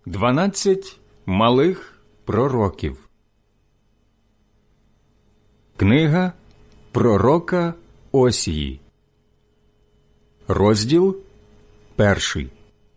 12 малих пророків. Книга пророка Осії. Розділ 1.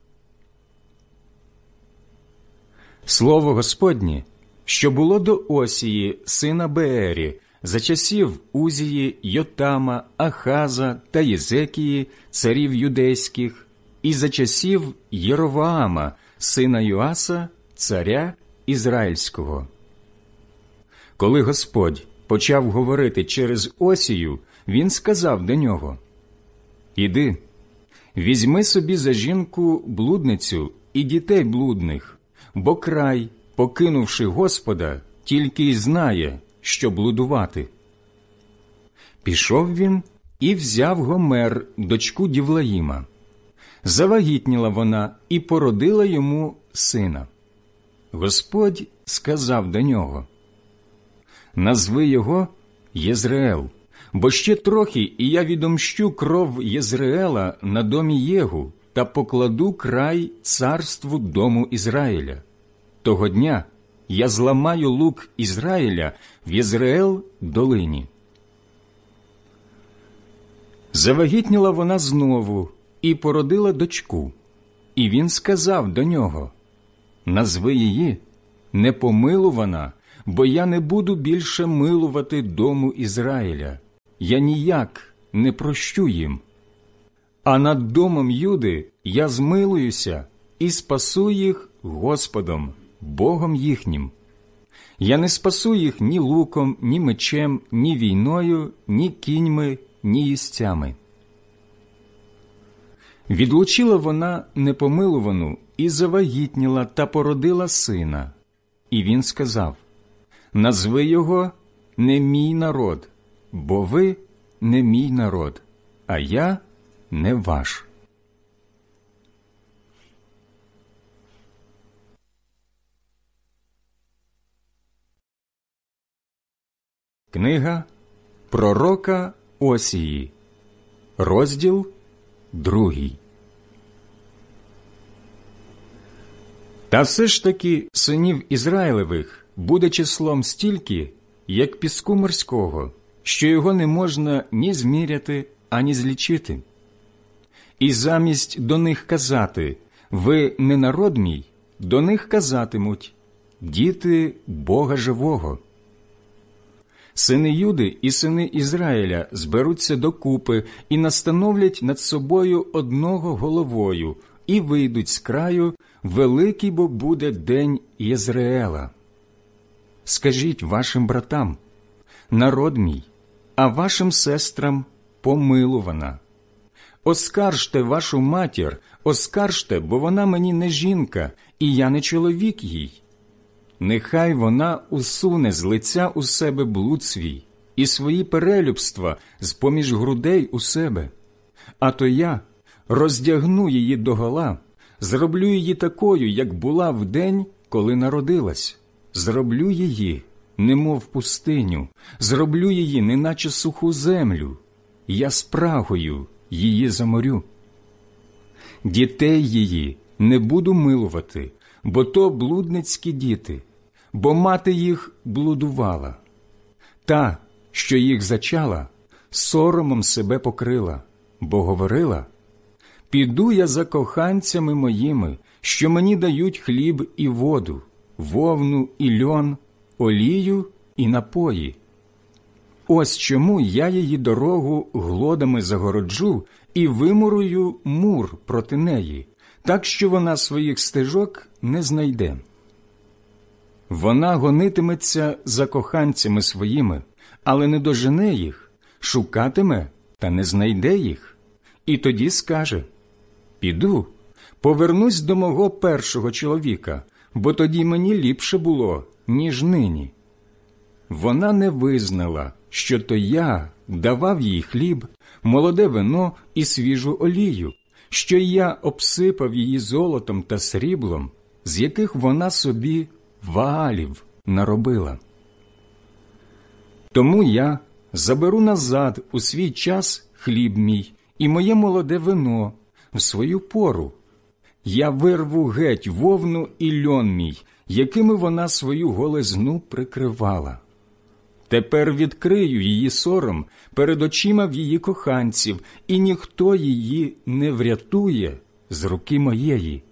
Слово Господнє, що було до Осії, сина Беері, за часів Узії, Йотама, Ахаза та Єзекії, царів юдейських, і за часів Єровоама, сина Йоаса, царя Ізраїльського. Коли Господь почав говорити через Осію, він сказав до нього: «Іди, візьми собі за жінку блудницю і дітей блудних, бо край, покинувши Господа, тільки й знає, що блудувати». Пішов він і взяв Гомер, дочку Дівлаїма. Завагітніла вона і породила йому сина. Господь сказав до нього: «Назви його Єзреел, бо ще трохи, і я відомщу кров Єзреела на домі Єгу та покладу край царству дому Ізраїля. Того дня я зламаю лук Ізраїля в Єзреел долині». Завагітніла вона знову і породила дочку. І він сказав до нього: «Назви її Непомилувана, бо я не буду більше милувати дому Ізраїля. Я ніяк не прощу їм. А над домом Юди я змилуюся і спасу їх Господом, Богом їхнім. Я не спасу їх ні луком, ні мечем, ні війною, ні кіньми, ні їстцями». Відлучила вона непомилувану і завагітніла та породила сина. І він сказав: «Назви його не мій народ, бо ви не мій народ, а я не ваш». Книга пророка Осії. Розділ 2. Та все ж таки синів Ізраїлевих буде числом стільки, як піску морського, що його не можна ні зміряти, ані злічити. І замість до них казати: «Ви не народ мій», до них казатимуть: «Діти Бога живого». Сини Юди і сини Ізраїля зберуться докупи і настановлять над собою одного головою, і вийдуть з краю, великий бо буде день Єзреела. Скажіть вашим братам: «Народ мій», а вашим сестрам: «Помилувана». Оскаржте вашу матір, оскаржте, бо вона мені не жінка, і я не чоловік їй. Нехай вона усуне з лиця у себе блуд свій і свої перелюбства з-поміж грудей у себе. А то я роздягну її догола, зроблю її такою, як була в день, коли народилась. Зроблю її, немов пустиню, зроблю її, неначе суху землю. Я спрагою її заморю. Дітей її не буду милувати, бо то блудницькі діти, бо мати їх блудувала. Та, що їх зачала, соромом себе покрила, бо говорила: «Піду я за коханцями моїми, що мені дають хліб і воду, вовну і льон, олію і напої. Ось чому я її дорогу глодами загороджу і вимурую мур проти неї, так що вона своїх стежок не знайде. Вона гонитиметься за коханцями своїми, але не дожене їх, шукатиме, та не знайде їх. І тоді скаже: «Піду, повернусь до мого першого чоловіка, бо тоді мені ліпше було, ніж нині». Вона не визнала, що то я давав їй хліб, молоде вино і свіжу олію, що я обсипав її золотом та сріблом, з яких вона собі ваалів наробила. Тому я заберу назад у свій час хліб мій і моє молоде вино в свою пору, я вирву геть вовну і льон мій, якими вона свою голизну прикривала. Тепер відкрию її сором перед очима в її коханців, і ніхто її не врятує з руки моєї.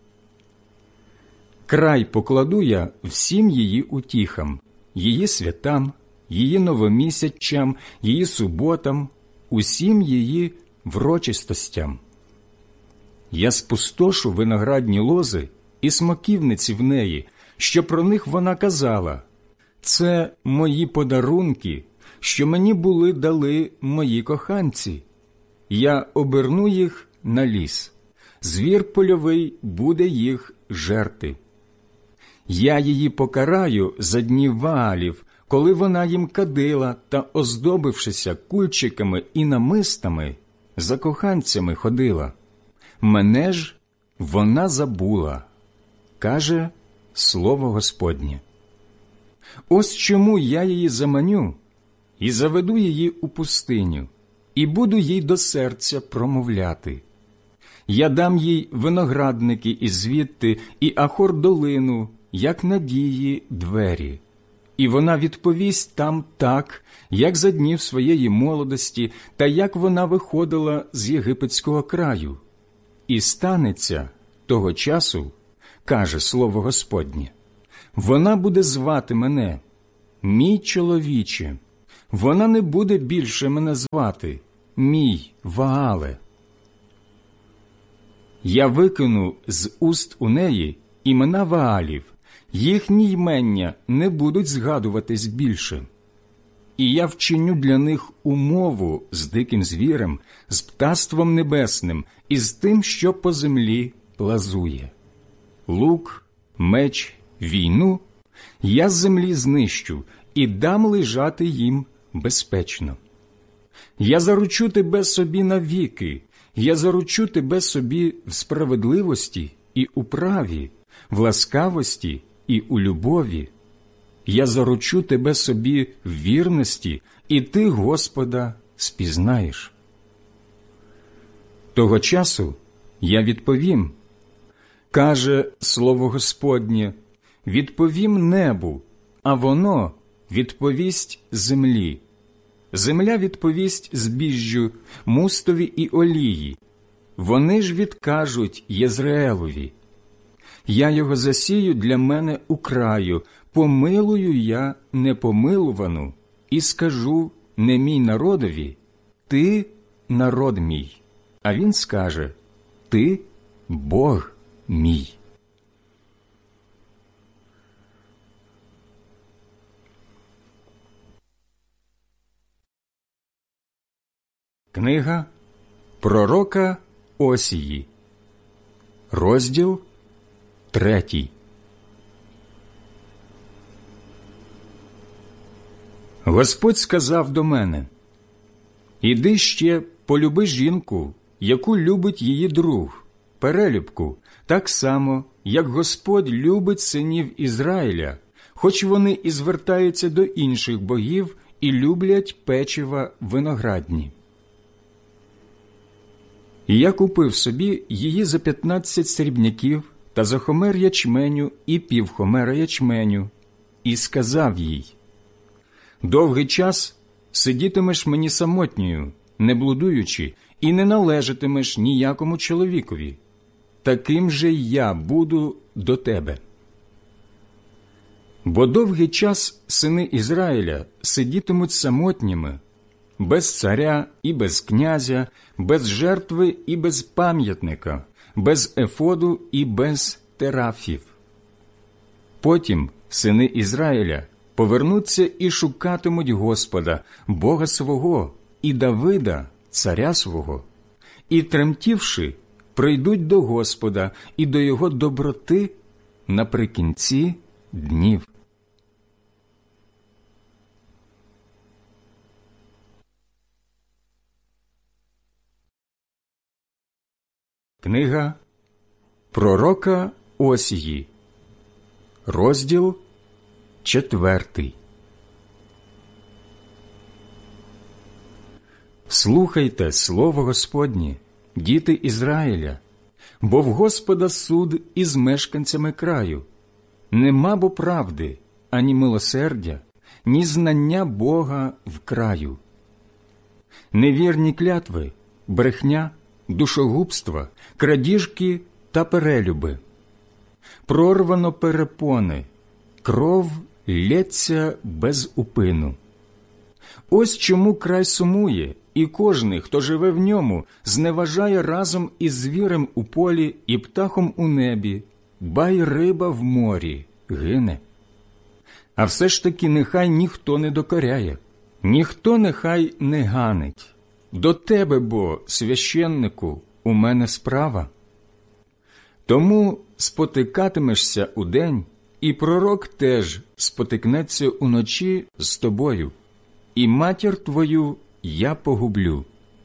Край покладу я всім її утіхам, її святам, її новомісячам, її суботам, усім її врочистостям. Я спустошу виноградні лози і смоківниці в неї, що про них вона казала: це мої подарунки, що мені були дали мої коханці. Я оберну їх на ліс, звір польовий буде їх жерти. Я її покараю за днів Ваалів, коли вона їм кадила та, оздобившися кульчиками і намистами, за коханцями ходила. Мене ж вона забула, каже слово Господнє. Ось чому я її заманю і заведу її у пустиню, і буду їй до серця промовляти. Я дам їй виноградники і звідти, і Ахор-долину, як надії двері. І вона відповість там так, як за днів своєї молодості, та як вона виходила з єгипетського краю. І станеться того часу, каже слово Господнє, вона буде звати мене, мій чоловіче, вона не буде більше мене звати, мій Ваале. Я викину з уст у неї імена Ваалів, їхні ймення не будуть згадуватись більше. І я вчиню для них умову з диким звірем, з птаством небесним і з тим, що по землі плазує. Лук, меч, війну я з землі знищу і дам лежати їм безпечно. Я заручу тебе собі навіки, я заручу тебе собі в справедливості і у праві, в ласкавості і у любові. Я заручу тебе собі в вірності, і ти Господа спізнаєш. Того часу я відповім, каже слово Господнє, відповім небу, а воно відповість землі. Земля відповість збіжжю, мустові і олії. Вони ж відкажуть Єзреелові. Я його засію для мене у краю, помилую я непомилувану, і скажу не мій народові, ти народ мій, а він скаже, ти Бог мій. Книга пророка Осії, розділ 3. Господь сказав до мене: «Іди ще полюби жінку, яку любить її друг, перелюбку, так само, як Господь любить синів Ізраїля, хоч вони і звертаються до інших богів і люблять печива виноградні». І я купив собі її за 15 срібняків та за хомер ячменю і півхомера ячменю, і сказав їй: «Довгий час сидітимеш мені самотньою, не блудуючи, і не належатимеш ніякому чоловікові. Таким же я буду до тебе». Бо довгий час сини Ізраїля сидітимуть самотніми, без царя і без князя, без жертви і без пам'ятника, без ефоду і без терафів. Потім сини Ізраїля повернуться і шукатимуть Господа, Бога свого, і Давида, царя свого, і, тремтівши, прийдуть до Господа і до Його доброти наприкінці днів. Книга пророка Осії, розділ 4. Слухайте слово Господнє, діти Ізраїля, Бо в Господа суд із мешканцями краю. Нема бо правди, ані милосердя, ні знання Бога в краю. Невірні клятви, брехня, душогубства, крадіжки та перелюби. Прорвано перепони, кров лється без упину. Ось чому край сумує, і кожний, хто живе в ньому, зневажає разом із звірем у полі і птахом у небі, ба й риба в морі гине. А все ж таки нехай ніхто не докоряє, ніхто нехай не ганить. До тебе, бо, священнику, у мене справа. Тому спотикатимешся удень, і пророк теж спотикнеться уночі з тобою, і матір твою я погублю.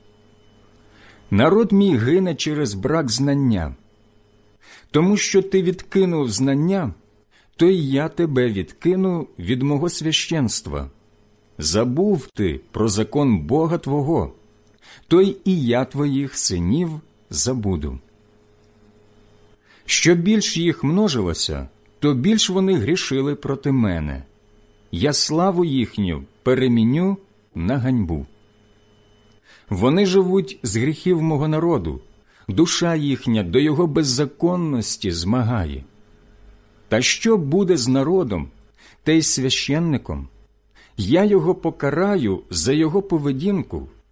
Народ мій гине через брак знання. Тому що ти відкинув знання, то й я тебе відкину від мого священства. Забув ти про закон Бога твого, то й і я твоїх синів забуду. Що більш їх множилося, то більш вони грішили проти мене. Я славу їхню переміню на ганьбу. Вони живуть з гріхів мого народу, душа їхня до його беззаконності змагає. Та що буде з народом, те й священником? Я його покараю за його поведінку